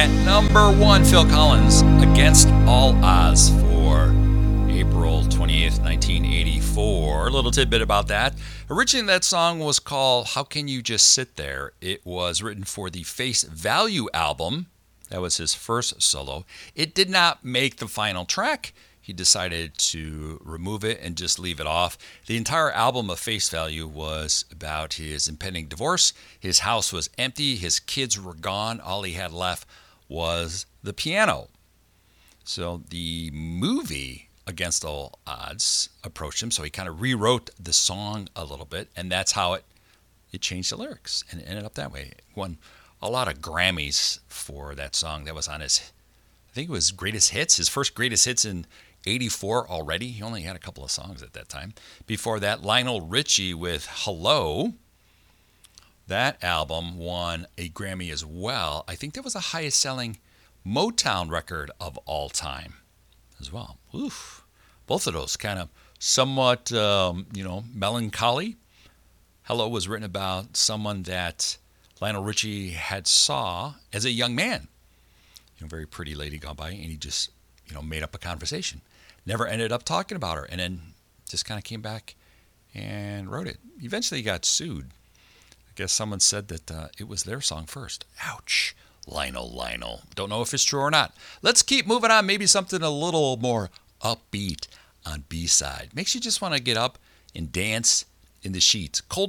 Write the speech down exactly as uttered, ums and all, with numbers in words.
number one, Phil Collins, Against All Odds for April twenty-eighth, nineteen eighty-four. A little tidbit about that. Originally, that song was called How Can You Just Sit There? It was written for the Face Value album. That was his first solo. It did not make the final track. He decided to remove it and just leave it off. The entire album of Face Value was about his impending divorce. His house was empty. His kids were gone. All he had left was the piano. So the movie Against All Odds approached him. So he kind of rewrote the song a little bit. And that's how it, it changed the lyrics. And it ended up that way. It won a lot of Grammys for that song. That was on his, I think it was Greatest Hits. His first Greatest Hits in eighty-four already. He only had a couple of songs at that time. Before that, Lionel Richie with Hello. That album won a Grammy as well. I think that was the highest selling Motown record of all time as well. Oof. Both of those kind of somewhat, um, you know, melancholy. Hello was written about someone that Lionel Richie had saw as a young man. You know, very pretty lady gone by, and he just, you know, made up a conversation. Never ended up talking about her, and then just kind of came back and wrote it. Eventually he got sued. I guess someone said that uh, it was their song first. Ouch. Lionel, Lionel. Don't know if it's true or not. Let's keep moving on. Maybe something a little more upbeat on B-side. Makes you just want to get up and dance in the sheets. Cold